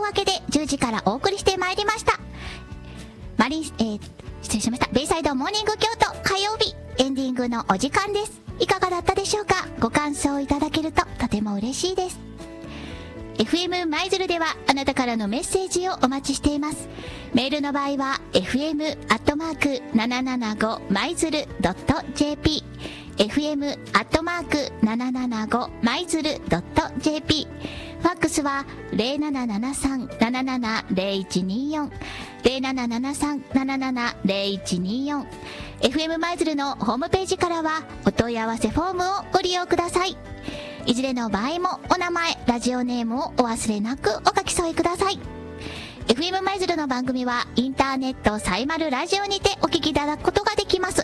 わけで10時からお送りしてまいりました。失礼しました。ベイサイドモーニング京都火曜日エンディングのお時間です。いかがだったでしょうか。ご感想いただけるととても嬉しいです。FM 舞鶴ではあなたからのメッセージをお待ちしています。メールの場合は fm@775 舞鶴 .jp fm@775 舞鶴 .jp ファックスは 0773-770124 0773-770124 FM 舞鶴のホームページからはお問い合わせフォームをご利用ください。いずれの場合もお名前、ラジオネームをお忘れなくお書き添えください。FM 舞鶴の番組はインターネットサイマルラジオにてお聞きいただくことができます。